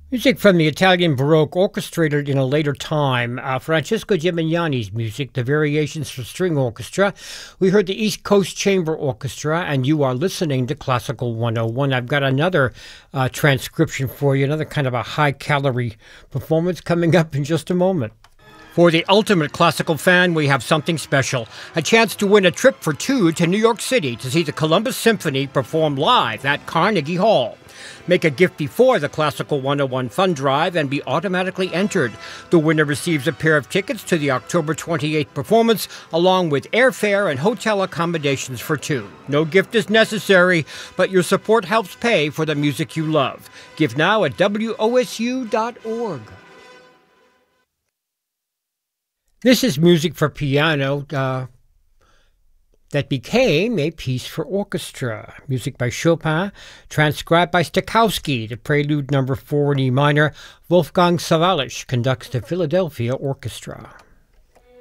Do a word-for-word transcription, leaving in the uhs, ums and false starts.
Music from the Italian Baroque, orchestrated in a later time. Uh, Francesco Gimignani's music, the Variations for String Orchestra. We heard the East Coast Chamber Orchestra, and you are listening to Classical one oh one. I've got another uh, transcription for you, another kind of a high-calorie performance coming up in just a moment. For the ultimate classical fan, we have something special. A chance to win a trip for two to New York City to see the Columbus Symphony perform live at Carnegie Hall. Make a gift before the Classical one oh one Fund Drive and be automatically entered. The winner receives a pair of tickets to the October twenty-eighth performance, along with airfare and hotel accommodations for two. No gift is necessary, but your support helps pay for the music you love. Give now at W O S U dot org. This is music for piano uh, that became a piece for orchestra. Music by Chopin, transcribed by Stokowski, the Prelude number four in E minor. Wolfgang Sawallisch conducts the Philadelphia Orchestra.